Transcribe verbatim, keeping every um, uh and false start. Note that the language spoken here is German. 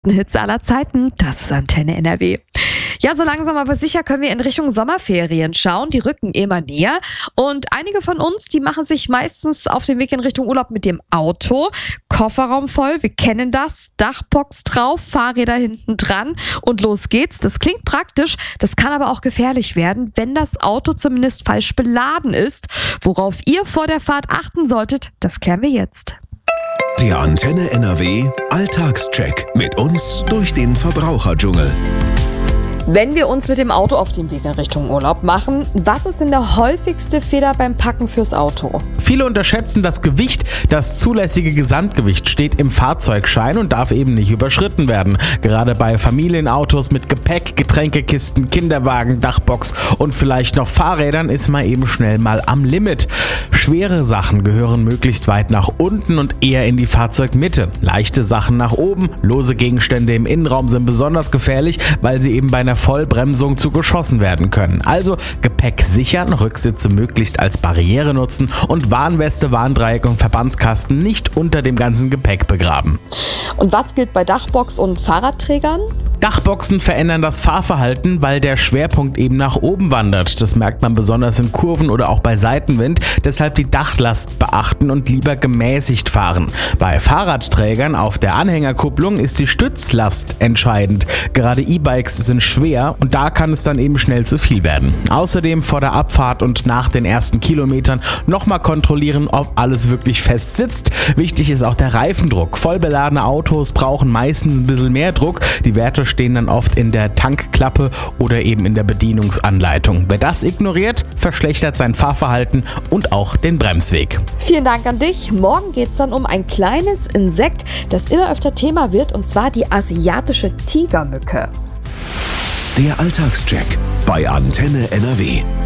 beliebten Hits aller Zeiten. Das ist Antenne N R W. Ja, so langsam aber sicher können wir in Richtung Sommerferien schauen. Die rücken immer näher. Und einige von uns, die machen sich meistens auf den Weg in Richtung Urlaub mit dem Auto. Kofferraum voll, wir kennen das. Dachbox drauf, Fahrräder hinten dran und los geht's. Das klingt praktisch, das kann aber auch gefährlich werden, wenn das Auto zumindest falsch beladen ist. Worauf ihr vor der Fahrt achten solltet, das klären wir jetzt. Der Antenne N R W Alltagscheck mit uns durch den Verbraucherdschungel. Wenn wir uns mit dem Auto auf den Weg in Richtung Urlaub machen, was ist denn der häufigste Fehler beim Packen fürs Auto? Viele unterschätzen das Gewicht. Das zulässige Gesamtgewicht steht im Fahrzeugschein und darf eben nicht überschritten werden. Gerade bei Familienautos mit Gepäck, Getränkekisten, Kinderwagen, Dachbox und vielleicht noch Fahrrädern ist man eben schnell mal am Limit. Schwere Sachen gehören möglichst weit nach unten und eher in die Fahrzeugmitte. Leichte Sachen nach oben, lose Gegenstände im Innenraum sind besonders gefährlich, weil sie eben bei einer Vollbremsung zu geschossen werden können. Also Gepäck sichern, Rücksitze möglichst als Barriere nutzen und Warnweste, Warndreieck und Verbandskasten nicht unter dem ganzen Gepäck begraben. Und was gilt bei Dachbox und Fahrradträgern? Dachboxen verändern das Fahrverhalten, weil der Schwerpunkt eben nach oben wandert. Das merkt man besonders in Kurven oder auch bei Seitenwind. Deshalb die Dachlast beachten und lieber gemäßigt fahren. Bei Fahrradträgern auf der Anhängerkupplung ist die Stützlast entscheidend. Gerade E-Bikes sind schwer und da kann es dann eben schnell zu viel werden. Außerdem vor der Abfahrt und nach den ersten Kilometern nochmal kontrollieren, ob alles wirklich fest sitzt. Wichtig ist auch der Reifendruck. Vollbeladene Autos brauchen meistens ein bisschen mehr Druck. Die Werte stehen dann oft in der Tankklappe oder eben in der Bedienungsanleitung. Wer das ignoriert, verschlechtert sein Fahrverhalten und auch den Bremsweg. Vielen Dank an dich. Morgen geht es dann um ein kleines Insekt, das immer öfter Thema wird, und zwar die asiatische Tigermücke. Der Alltagscheck bei Antenne N R W.